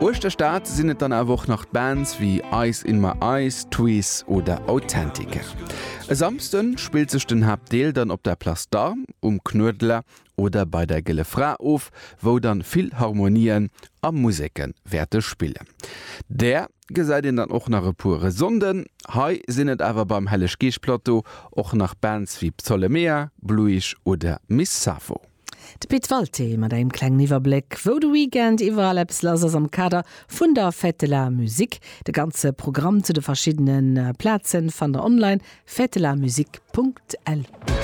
Osterstaat sinnet dann awoch nach Bands wie Ice in My Eyes, Tweez oder Authentica. Samsten spielt sich den Hauptdeel dann op der Place d'Armes, Knödler oder bei der Gelle Fra auf, wo dann viel Harmonien am Musiken Werte spielen. Der gesäit den dann auch nach pure Sonden, hei sinnet aber beim Hellech Geesplateau auch nach Bands wie Ptolemea, Bluisch oder Miss Safo. De Piet Walte mat einem kleinen Niwerblick, wo de Weekend iwwer alles lasers am Kader vun der Fetteler Musik. De ganze Programm zu de verschiedenen Plätzen van der online fettelermusik.l.